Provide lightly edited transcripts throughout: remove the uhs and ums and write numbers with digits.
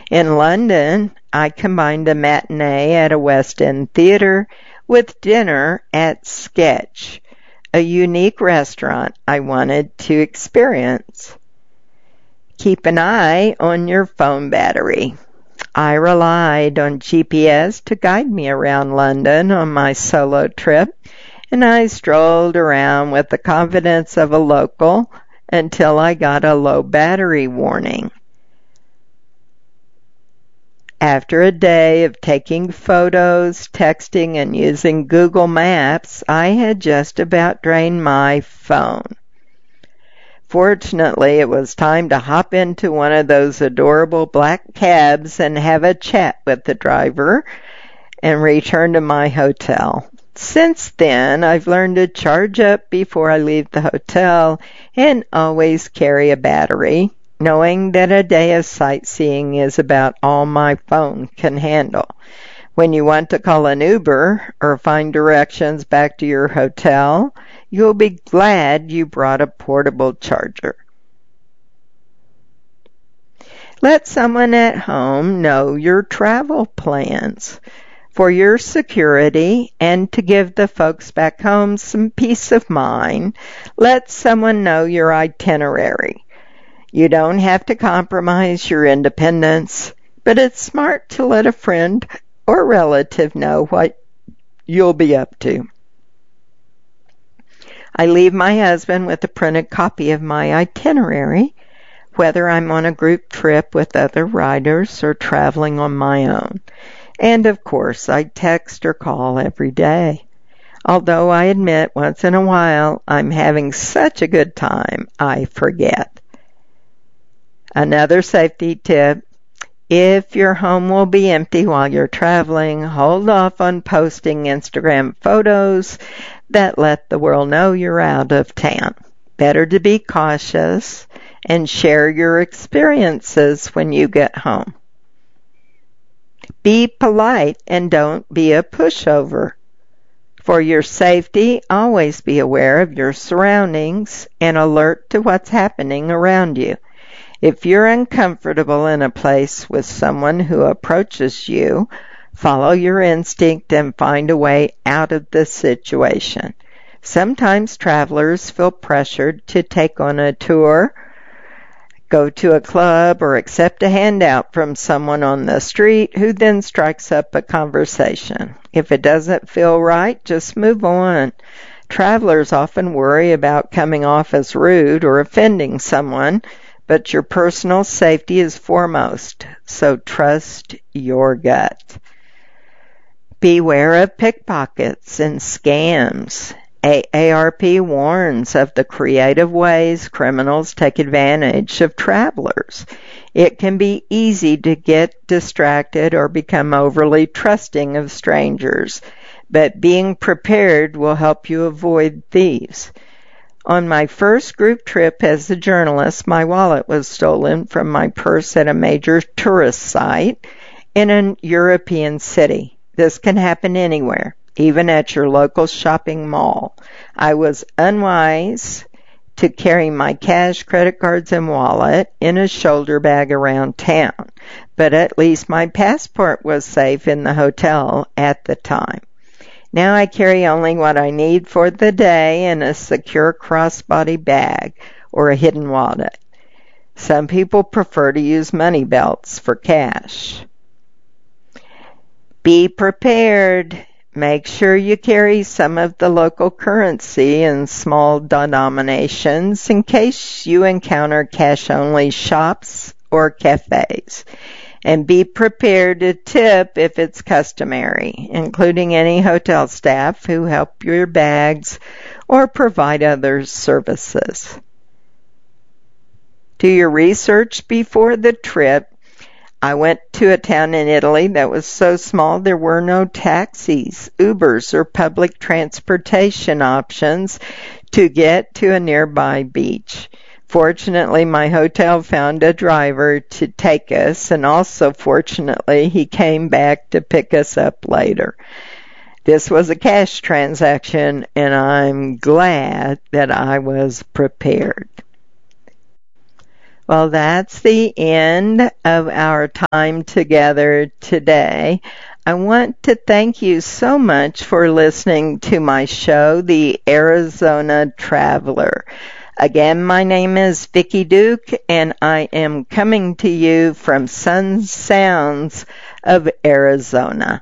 In London, I combined a matinee at a West End theater with dinner at Sketch, a unique restaurant I wanted to experience. Keep an eye on your phone battery. I relied on GPS to guide me around London on my solo trip, and I strolled around with the confidence of a local until I got a low battery warning. After a day of taking photos, texting, and using Google Maps, I had just about drained my phone. Fortunately, it was time to hop into one of those adorable black cabs and have a chat with the driver and return to my hotel. Since then, I've learned to charge up before I leave the hotel and always carry a battery, knowing that a day of sightseeing is about all my phone can handle. When you want to call an Uber or find directions back to your hotel, you'll be glad you brought a portable charger. Let someone at home know your travel plans. For your security and to give the folks back home some peace of mind, let someone know your itinerary. You don't have to compromise your independence, but it's smart to let a friend or relative know what you'll be up to. I leave my husband with a printed copy of my itinerary, whether I'm on a group trip with other riders or traveling on my own. And of course, I text or call every day. Although I admit once in a while I'm having such a good time, I forget. Another safety tip: if your home will be empty while you're traveling, hold off on posting Instagram photos that let the world know you're out of town. Better to be cautious and share your experiences when you get home. Be polite and don't be a pushover. For your safety, always be aware of your surroundings and alert to what's happening around you. If you're uncomfortable in a place with someone who approaches you, follow your instinct and find a way out of the situation. Sometimes travelers feel pressured to take on a tour, go to a club, or accept a handout from someone on the street who then strikes up a conversation. If it doesn't feel right, just move on. Travelers often worry about coming off as rude or offending someone, but your personal safety is foremost, so trust your gut. Beware of pickpockets and scams. AARP warns of the creative ways criminals take advantage of travelers. It can be easy to get distracted or become overly trusting of strangers, but being prepared will help you avoid thieves. On my first group trip as a journalist, my wallet was stolen from my purse at a major tourist site in a European city. This can happen anywhere, even at your local shopping mall. I was unwise to carry my cash, credit cards, and wallet in a shoulder bag around town, but at least my passport was safe in the hotel at the time. Now I carry only what I need for the day in a secure crossbody bag or a hidden wallet. Some people prefer to use money belts for cash. Be prepared. Make sure you carry some of the local currency in small denominations in case you encounter cash-only shops or cafes. And be prepared to tip if it's customary, including any hotel staff who help your bags or provide other services. Do your research before the trip. I went to a town in Italy that was so small there were no taxis, Ubers, or public transportation options to get to a nearby beach. Fortunately, my hotel found a driver to take us, and also fortunately, he came back to pick us up later. This was a cash transaction, and I'm glad that I was prepared. Well, that's the end of our time together today. I want to thank you so much for listening to my show, The Arizona Traveler. Again, my name is Vicki Duke, and I am coming to you from Sun Sounds of Arizona.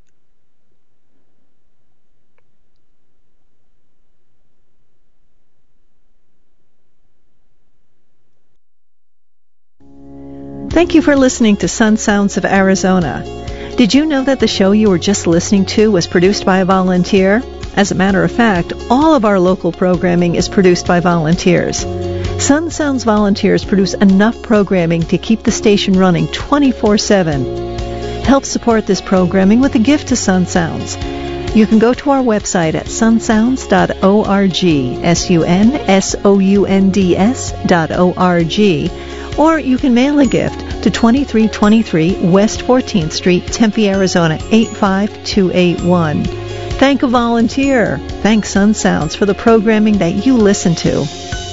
Thank you for listening to Sun Sounds of Arizona. Did you know that the show you were just listening to was produced by a volunteer? As a matter of fact, all of our local programming is produced by volunteers. Sun Sounds volunteers produce enough programming to keep the station running 24/7. Help support this programming with a gift to Sun Sounds. You can go to our website at sunsounds.org, sunsounds.org, or you can mail a gift to 2323 West 14th Street, Tempe, Arizona 85281. Thank a volunteer. Thank Sun Sounds for the programming that you listen to.